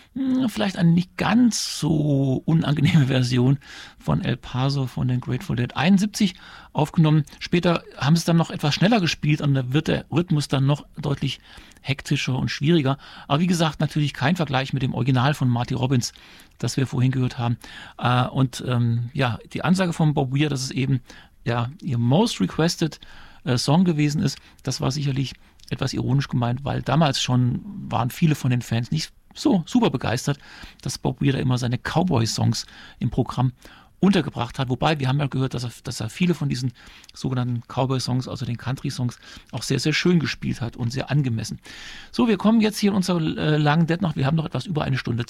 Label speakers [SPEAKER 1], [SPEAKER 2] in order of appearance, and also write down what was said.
[SPEAKER 1] Vielleicht eine nicht ganz so unangenehme Version von El Paso von den Grateful Dead. 71 aufgenommen. Später haben sie es dann noch etwas schneller gespielt und da wird der Rhythmus dann noch deutlich hektischer und schwieriger. Aber wie gesagt, natürlich kein Vergleich mit dem Original von Marty Robbins, das wir vorhin gehört haben. Ja, die Ansage von Bob Weir, dass es eben ja ihr most requested Song gewesen ist, das war sicherlich etwas ironisch gemeint, weil damals schon waren viele von den Fans nicht so super begeistert, dass Bob Weir da immer seine Cowboy-Songs im Programm untergebracht hat. Wobei, wir haben ja gehört, dass er viele von diesen sogenannten Cowboy-Songs, also den Country-Songs, auch sehr, sehr schön gespielt hat und sehr angemessen. So, wir kommen jetzt hier in unserer langen Dead noch. Wir haben noch etwas über eine Stunde